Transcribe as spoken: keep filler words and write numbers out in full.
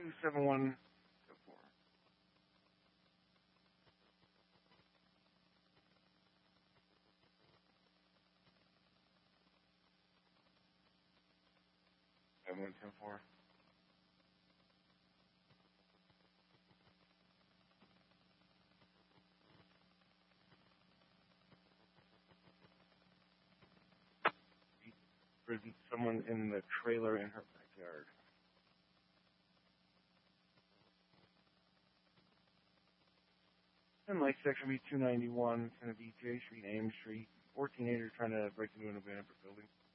two seven one four. Seven one ten four. There's someone in the trailer in her backyard. And like section B two ninety-one, kind of E J Street, Ames Street. Four teenagers trying to break into an abandoned building.